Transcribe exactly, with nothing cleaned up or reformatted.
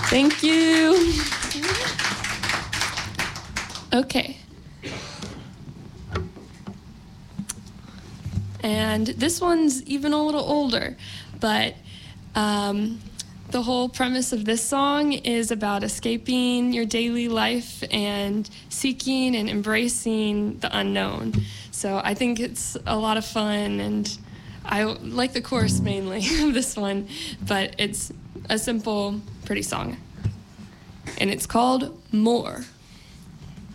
Thank you. Okay. And this one's even a little older, but um, the whole premise of this song is about escaping your daily life and seeking and embracing the unknown. So I think it's a lot of fun, and I like the chorus mainly of this one, but it's a simple, pretty song. And it's called More.